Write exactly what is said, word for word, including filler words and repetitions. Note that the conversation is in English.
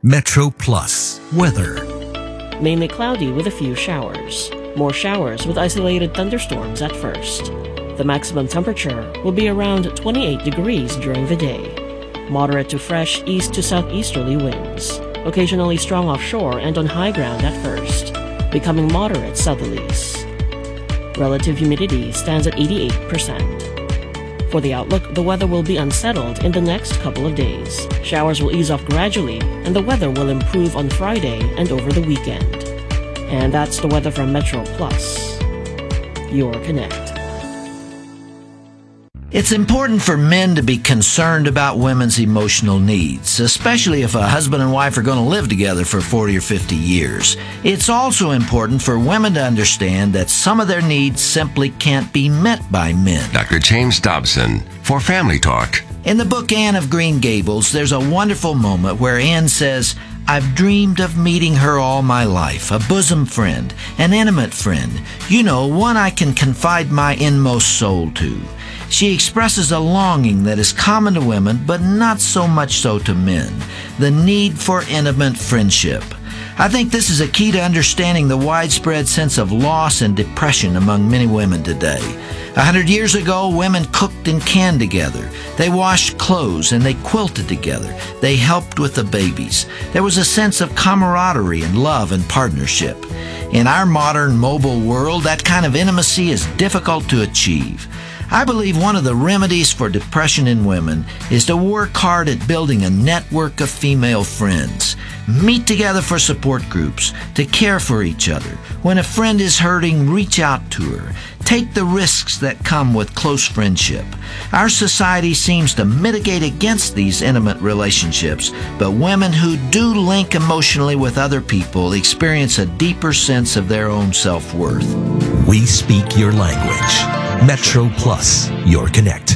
Metro Plus weather. Mainly cloudy with a few showers. More showers with isolated thunderstorms at first. The maximum temperature will be around twenty-eight degrees during the day. Moderate to fresh east to southeasterly winds. Occasionally strong offshore and on high ground at first, becoming moderate southerlies. Relative humidity stands at eighty-eight percent. For the outlook, the weather will be unsettled in the next couple of days. Showers will ease off gradually, and the weather will improve on Friday and over the weekend. And that's the weather from Metro Plus, your Connect. It's important for men to be concerned about women's emotional needs, especially if a husband and wife are going to live together for forty or fifty years. It's also important for women to understand that some of their needs simply can't be met by men. Doctor James Dobson for Family Talk. In the book Anne of Green Gables, there's a wonderful moment where Anne says, "I've dreamed of meeting her all my life, a bosom friend, an intimate friend, you know, one I can confide my inmost soul to." She expresses a longing that is common to women, but not so much so to men, the need for intimate friendship. I think this is a key to understanding the widespread sense of loss and depression among many women today. A hundred years ago, women cooked and canned together. They washed clothes and they quilted together. They helped with the babies. There was a sense of camaraderie and love and partnership. In our modern mobile world, that kind of intimacy is difficult to achieve. I believe one of the remedies for depression in women is to work hard at building a network of female friends. Meet together for support groups, to care for each other. When a friend is hurting, reach out to her. Take the risks that come with close friendship. Our society seems to mitigate against these intimate relationships, but women who do link emotionally with other people experience a deeper sense of their own self-worth. We speak your language. Metro Plus, your Connect.